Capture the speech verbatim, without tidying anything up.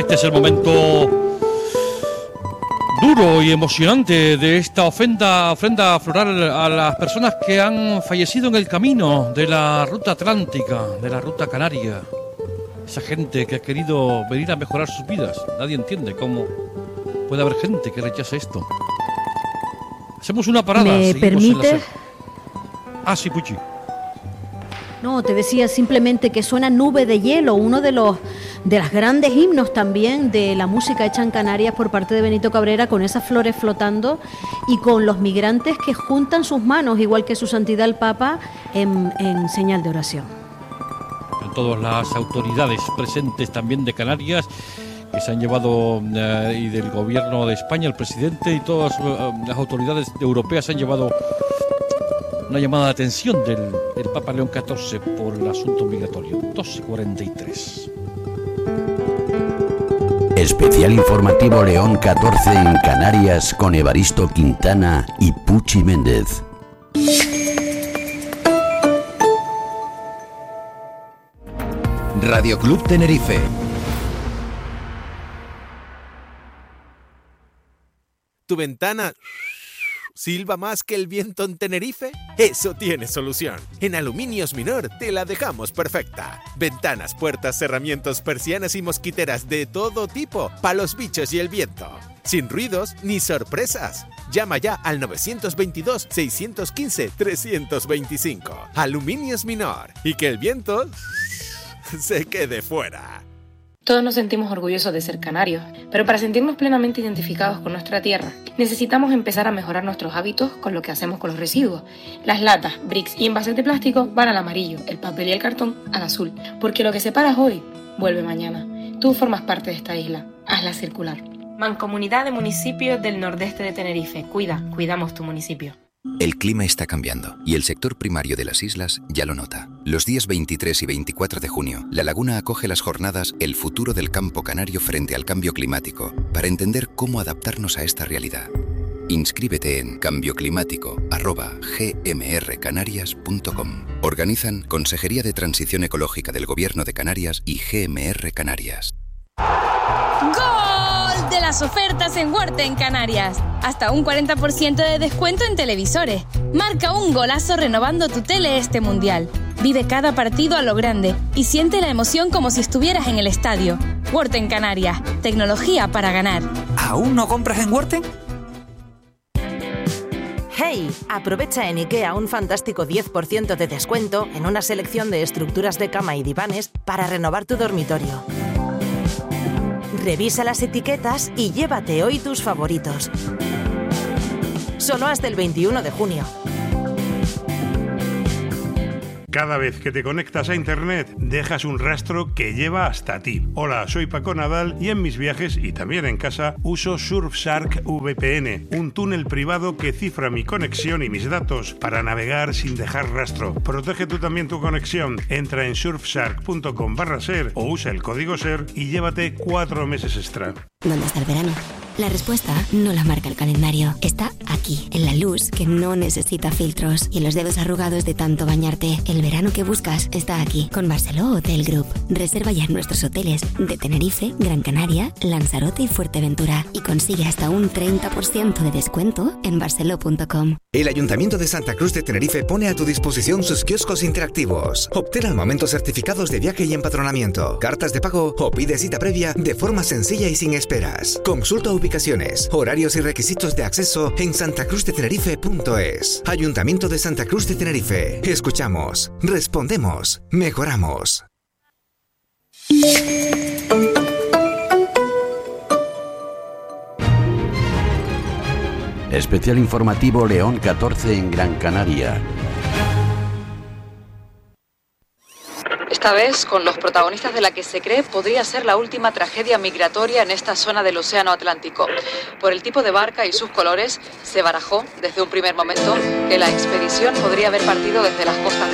Este es el momento duro y emocionante de esta ofrenda, ofrenda floral a las personas que han fallecido en el camino de la ruta atlántica, de la ruta canaria. Esa gente que ha querido venir a mejorar sus vidas. Nadie entiende cómo puede haber gente que rechace esto. Hacemos una parada. ¿Me permites? Ah, sí, Puchi. No, te decía simplemente que suena Nube de Hielo, uno de los de las grandes himnos también de la música hecha en Canarias por parte de Benito Cabrera, con esas flores flotando y con los migrantes que juntan sus manos, igual que su santidad el Papa, en, en señal de oración. Con todas las autoridades presentes también de Canarias, que se han llevado, eh, y del gobierno de España, el presidente y todas eh, las autoridades europeas han llevado una llamada de atención del, del Papa León catorce por el asunto migratorio. doce cuarenta y tres. Especial informativo León catorce en Canarias con Evaristo Quintana y Puchi Méndez. Radio Club Tenerife. ¿Tu ventana silba más que el viento en Tenerife? Eso tiene solución. En Aluminios Minor te la dejamos perfecta. Ventanas, puertas, cerramientos, persianas y mosquiteras de todo tipo, para los bichos y el viento. Sin ruidos ni sorpresas. Llama ya al nueve dos dos, seis uno cinco, tres dos cinco. Aluminios Minor. Y que el viento se quede fuera. Todos nos sentimos orgullosos de ser canarios, pero para sentirnos plenamente identificados con nuestra tierra, necesitamos empezar a mejorar nuestros hábitos con lo que hacemos con los residuos. Las latas, bricks y envases de plástico van al amarillo, el papel y el cartón al azul, porque lo que separas hoy, vuelve mañana. Tú formas parte de esta isla, hazla circular. Mancomunidad de Municipios del Nordeste de Tenerife. Cuida, cuidamos tu municipio. El clima está cambiando y el sector primario de las islas ya lo nota. Los días veintitrés y veinticuatro de junio, La Laguna acoge las jornadas El futuro del campo canario frente al cambio climático, para entender cómo adaptarnos a esta realidad. Inscríbete en cambioclimático arroba g m r canarias punto com. Organizan Consejería de Transición Ecológica del Gobierno de Canarias y G M R Canarias. ¡Gol de las ofertas en Huerta en Canarias! Hasta un cuarenta por ciento de descuento en televisores. Marca un golazo renovando tu tele este mundial. Vive cada partido a lo grande y siente la emoción como si estuvieras en el estadio. Huerta en Canarias. Tecnología para ganar. ¿Aún no compras en Huerta? ¡Hey! Aprovecha en IKEA un fantástico diez por ciento de descuento en una selección de estructuras de cama y divanes para renovar tu dormitorio. Revisa las etiquetas y llévate hoy tus favoritos. Solo hasta el veintiuno de junio. Cada vez que te conectas a internet, dejas un rastro que lleva hasta ti. Hola, soy Paco Nadal y en mis viajes y también en casa uso Surfshark V P N, un túnel privado que cifra mi conexión y mis datos para navegar sin dejar rastro. Protege tú también tu conexión. Entra en surfshark punto com barra ser o usa el código ser y llévate cuatro meses extra. ¿Dónde está el verano? La respuesta no la marca el calendario. Está aquí, en la luz que no necesita filtros y en los dedos arrugados de tanto bañarte. El verano que buscas está aquí, con Barceló Hotel Group. Reserva ya en nuestros hoteles de Tenerife, Gran Canaria, Lanzarote y Fuerteventura y consigue hasta un treinta por ciento de descuento en barceló punto com. El Ayuntamiento de Santa Cruz de Tenerife pone a tu disposición sus kioscos interactivos. Obtén al momento certificados de viaje y empadronamiento, cartas de pago o pide cita previa de forma sencilla y sin esperas. Consulta ubicaciones, horarios y requisitos de acceso en santacruzdetenerife punto es. Ayuntamiento de Santa Cruz de Tenerife. Escuchamos, respondemos, mejoramos. Especial informativo León catorce en Gran Canaria. Esta vez con los protagonistas de la que se cree podría ser la última tragedia migratoria en esta zona del Océano Atlántico. Por el tipo de barca y sus colores, se barajó desde un primer momento que la expedición podría haber partido desde las costas de